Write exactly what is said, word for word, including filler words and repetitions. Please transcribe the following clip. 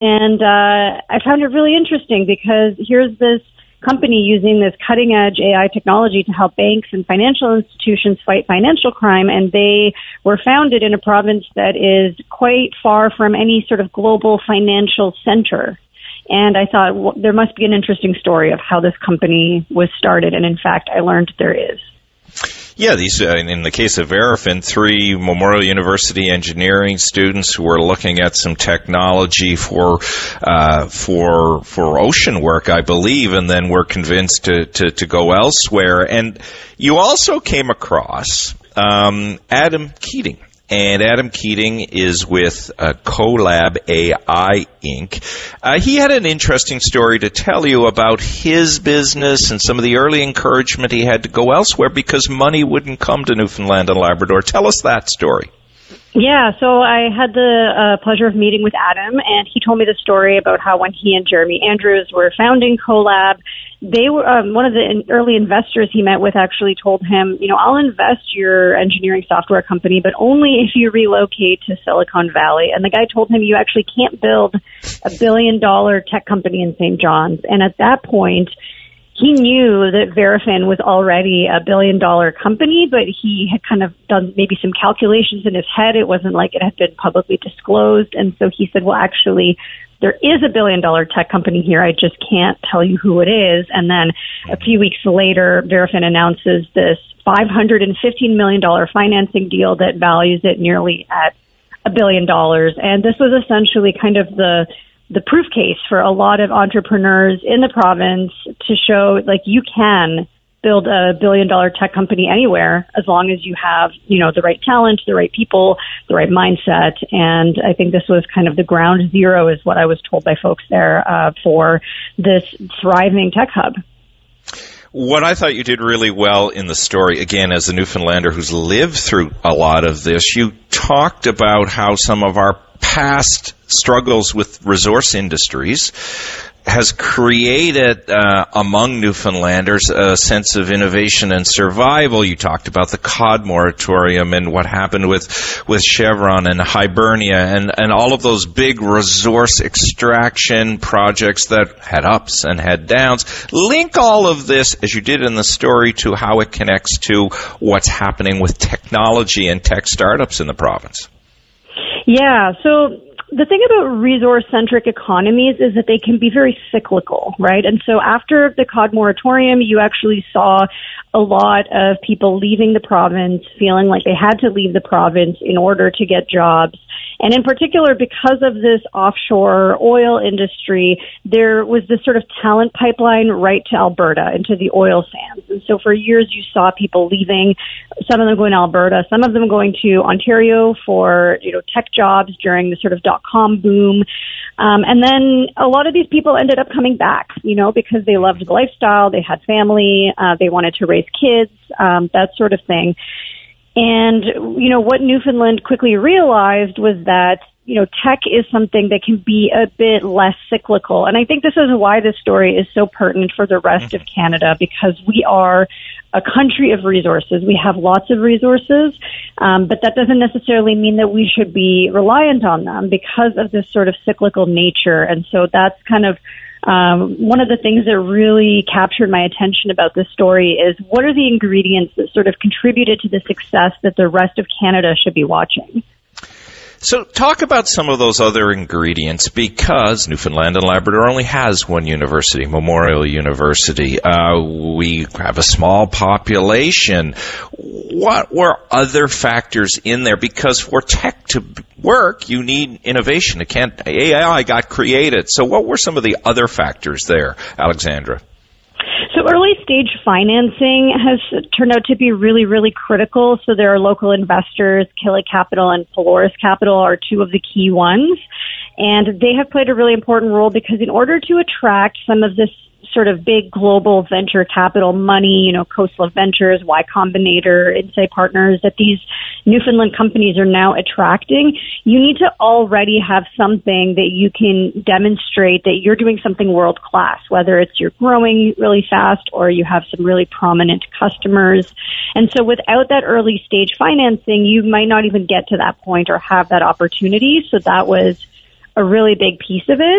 And uh, I found it really interesting because here's this company using this cutting-edge A I technology to help banks and financial institutions fight financial crime, and they were founded in a province that is quite far from any sort of global financial center. And I thought, well, there must be an interesting story of how this company was started, and in fact, I learned there is. Yeah, these uh, in the case of Verafin, three Memorial University engineering students who were looking at some technology for uh, for for ocean work, I believe, and then were convinced to to, to go elsewhere. And you also came across um, Adam Keating. And Adam Keating is with uh, Colab A I, Incorporated. Uh, he had an interesting story to tell you about his business and some of the early encouragement he had to go elsewhere because money wouldn't come to Newfoundland and Labrador. Tell us that story. Yeah, so I had the uh, pleasure of meeting with Adam, and he told me the story about how when he and Jeremy Andrews were founding Colab, they were um, one of the in, early investors he met with actually told him, you know, I'll invest your engineering software company, but only if you relocate to Silicon Valley. And the guy told him you actually can't build a billion dollar tech company in Saint John's. And at that point, he knew that Verafin was already a billion dollar company, but he had kind of done maybe some calculations in his head. It wasn't like it had been publicly disclosed. And so he said, well, actually, there is a billion dollar tech company here. I just can't tell you who it is. And then a few weeks later, Verafin announces this five hundred fifteen million dollars financing deal that values it nearly at a billion dollars. And this was essentially kind of the the proof case for a lot of entrepreneurs in the province to show, like, you can build a billion dollar tech company anywhere as long as you have, you know, the right talent, the right people, the right mindset. And I think this was kind of the ground zero, is what I was told by folks there, uh, for this thriving tech hub. What I thought you did really well in the story, again, as a Newfoundlander who's lived through a lot of this, you talked about how some of our past struggles with resource industries has created uh, among Newfoundlanders a sense of innovation and survival. You talked about the cod moratorium and what happened with with Chevron and Hibernia and, and all of those big resource extraction projects that had ups and had downs. Link all of this, as you did in the story, to how it connects to what's happening with technology and tech startups in the province. Yeah, so the thing about resource-centric economies is that they can be very cyclical, right? And so after the cod moratorium, you actually saw a lot of people leaving the province, feeling like they had to leave the province in order to get jobs. And in particular, because of this offshore oil industry, there was this sort of talent pipeline right to Alberta, into the oil sands. And so for years, you saw people leaving, some of them going to Alberta, some of them going to Ontario for, you know, tech jobs during the sort of dot-com boom. Um, and then a lot of these people ended up coming back, you know, because they loved the lifestyle, they had family, uh, they wanted to raise kids, um, that sort of thing. And, you know, what Newfoundland quickly realized was that, you know, tech is something that can be a bit less cyclical. And I think this is why this story is so pertinent for the rest of Canada, because we are a country of resources. We have lots of resources, um, but that doesn't necessarily mean that we should be reliant on them because of this sort of cyclical nature. And so that's kind of Um, one of the things that really captured my attention about this story is what are the ingredients that sort of contributed to the success that the rest of Canada should be watching? So talk about some of those other ingredients, because Newfoundland and Labrador only has one university, Memorial University. Uh, we have a small population. What were other factors in there? Because for tech to work, you need innovation. It can't, A I got created. So what were some of the other factors there, Alexandra? So early stage financing has turned out to be really, really critical. So there are local investors, Killick Capital and Polaris Capital are two of the key ones. And they have played a really important role because in order to attract some of this sort of big global venture capital money, you know, Khosla Ventures, Y Combinator, Insight Partners, that these Newfoundland companies are now attracting, you need to already have something that you can demonstrate that you're doing something world class, whether it's you're growing really fast or you have some really prominent customers. And so without that early stage financing, you might not even get to that point or have that opportunity. So that was a really big piece of it.